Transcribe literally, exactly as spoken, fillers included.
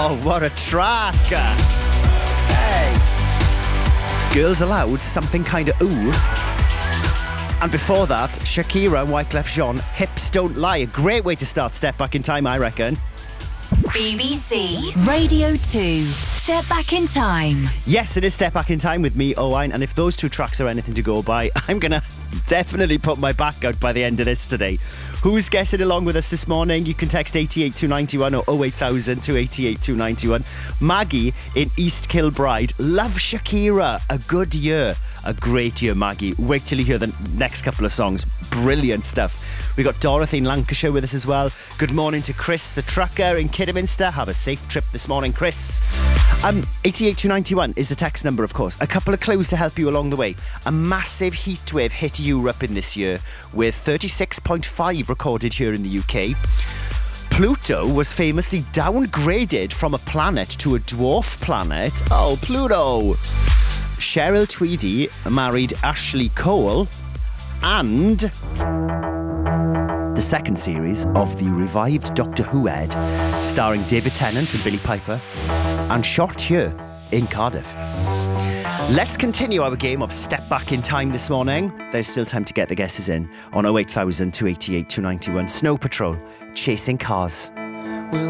Oh, what a track! Hey! Girls Aloud, Something Kinda Ooh. And before that, Shakira and Wyclef Jean, Hips Don't Lie. A great way to start Step Back in Time, I reckon. B B C Radio two, Step Back in Time. Yes, it is Step Back in Time with me, Owain, and if those two tracks are anything to go by, I'm going to definitely put my back out by the end of this today. Who's guessing along with us this morning? You can text eight eight two nine one or oh eight thousand two eight eight two nine one. Maggie in East Kilbride. Love Shakira. A good year. A great year, Maggie. Wait till you hear the next couple of songs. Brilliant stuff. We got Dorothy in Lancashire with us as well. Good morning to Chris, the trucker in Kidderminster. Have a safe trip this morning, Chris. Um, eight eight two nine one is the text number, of course. A couple of clues to help you along the way. A massive heatwave hit Europe in this year, with thirty-six point five recorded here in the U K. Pluto was famously downgraded from a planet to a dwarf planet. Oh, Pluto! Cheryl Tweedy married Ashley Cole, and the second series of the revived Doctor Who Ed, starring David Tennant and Billy Piper, and shot here in Cardiff. Let's continue our game of Step Back in Time this morning. There's still time to get the guesses in on oh eight thousand two eight eight two nine one. Snow Patrol, Chasing Cars. We'll